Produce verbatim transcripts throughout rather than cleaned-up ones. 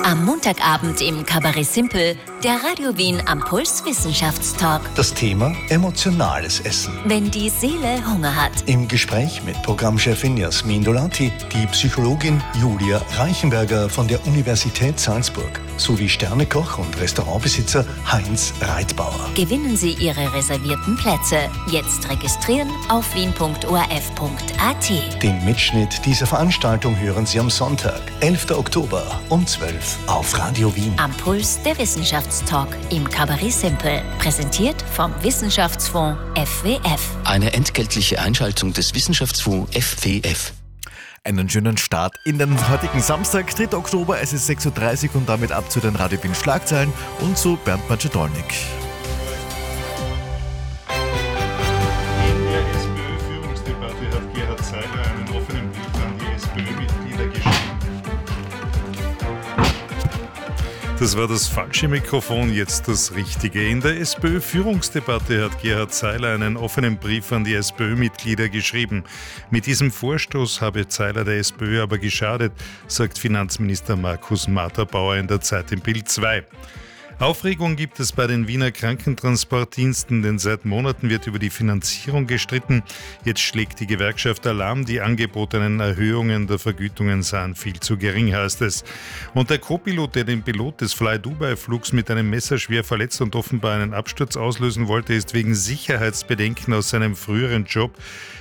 Am Montagabend im Kabarett Simpel, der Radio Wien am Puls Wissenschaftstalk. Das Thema emotionales Essen. Wenn die Seele Hunger hat. Im Gespräch mit Programmchefin Jasmin Dolati, die Psychologin Julia Reichenberger von der Universität Salzburg sowie Sternekoch und Restaurantbesitzer Heinz Reitbauer. Gewinnen Sie Ihre reservierten Plätze. Jetzt registrieren auf wien punkt o r f punkt a t. Den Mitschnitt dieser Veranstaltung hören Sie am Sonntag, elften Oktober um zwölf auf Radio Wien. Am Puls der Wissenschaftstalk im Kabarett Simpel. Präsentiert vom Wissenschaftsfonds F W F. Eine entgeltliche Einschaltung des Wissenschaftsfonds F W F. Einen schönen Start in den heutigen Samstag, dritter Oktober. Es ist sechs Uhr dreißig und damit ab zu den Radio Wien Schlagzeilen und zu Bernd Macedolnik. In der SPÖ-Führungsdebatte hat Gerhard Seiler einen offenen Brief an die SPÖ-Mitglieder geschrieben. Das war das falsche Mikrofon, jetzt das richtige. In der SPÖ-Führungsdebatte hat Gerhard Seiler einen offenen Brief an die SPÖ-Mitglieder geschrieben. Mit diesem Vorstoß habe Seiler der SPÖ aber geschadet, sagt Finanzminister Markus Matterbauer in der Zeit im Bild zwei. Aufregung gibt es bei den Wiener Krankentransportdiensten, denn seit Monaten wird über die Finanzierung gestritten. Jetzt schlägt die Gewerkschaft Alarm, die angebotenen Erhöhungen der Vergütungen seien viel zu gering, heißt es. Und der Co-Pilot, der den Pilot des Fly-Dubai-Flugs mit einem Messer schwer verletzt und offenbar einen Absturz auslösen wollte, ist wegen Sicherheitsbedenken aus seinem früheren Job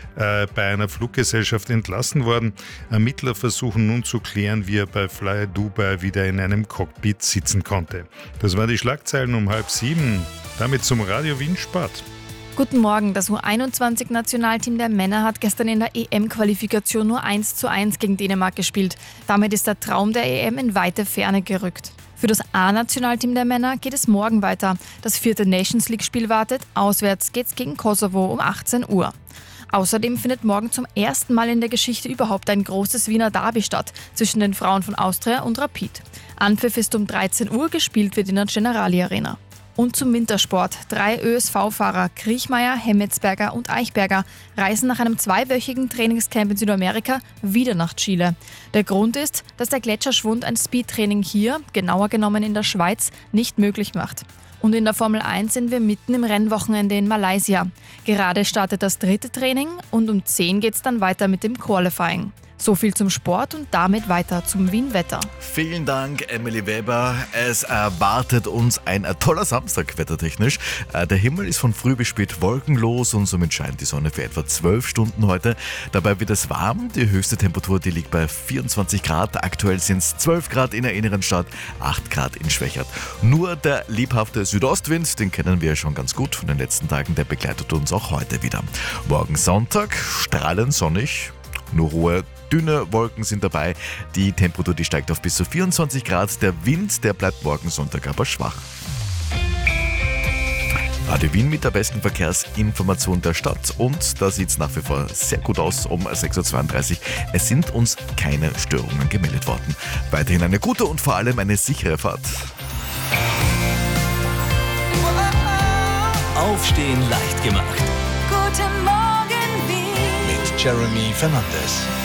bei einer Fluggesellschaft entlassen worden. Ermittler versuchen nun zu klären, wie er bei Fly Dubai wieder in einem Cockpit sitzen konnte. Das waren die Schlagzeilen um halb sieben. Damit zum Radio Wien Sport. Guten Morgen. Das U einundzwanzig-Nationalteam der Männer hat gestern in der E M-Qualifikation nur eins zu eins gegen Dänemark gespielt. Damit ist der Traum der E M in weite Ferne gerückt. Für das A-Nationalteam der Männer geht es morgen weiter. Das vierte Nations League-Spiel wartet. Auswärts geht's gegen Kosovo um achtzehn Uhr. Außerdem findet morgen zum ersten Mal in der Geschichte überhaupt ein großes Wiener Derby statt zwischen den Frauen von Austria und Rapid. Anpfiff ist um dreizehn Uhr, gespielt wird in der Generali Arena. Und zum Wintersport. Drei Ö S V-Fahrer, Kriechmeier, Hemmetsberger und Eichberger, reisen nach einem zweiwöchigen Trainingscamp in Südamerika wieder nach Chile. Der Grund ist, dass der Gletscherschwund ein Speedtraining hier, genauer genommen in der Schweiz, nicht möglich macht. Und in der Formel eins sind wir mitten im Rennwochenende in Malaysia. Gerade startet das dritte Training und um zehn geht es dann weiter mit dem Qualifying. So viel zum Sport und damit weiter zum Wien-Wetter. Vielen Dank, Emily Weber. Es erwartet uns ein toller Samstag wettertechnisch. Der Himmel ist von früh bis spät wolkenlos und somit scheint die Sonne für etwa zwölf Stunden heute. Dabei wird es warm. Die höchste Temperatur, die liegt bei vierundzwanzig Grad. Aktuell sind es zwölf Grad in der inneren Stadt, acht Grad in Schwächert. Nur der lebhafte Südostwind, den kennen wir schon ganz gut von den letzten Tagen, der begleitet uns auch heute wieder. Morgen Sonntag, strahlend sonnig, nur hohe dünne Wolken sind dabei. Die Temperatur, die steigt auf bis zu vierundzwanzig Grad. Der Wind, der bleibt morgen Sonntag aber schwach. Radio Wien mit der besten Verkehrsinformation der Stadt und da sieht es nach wie vor sehr gut aus um sechs Uhr zweiunddreißig. Es sind uns keine Störungen gemeldet worden. Weiterhin eine gute und vor allem eine sichere Fahrt. Aufstehen leicht gemacht. Guten Morgen, Wien. Mit Jeremy Fernandes.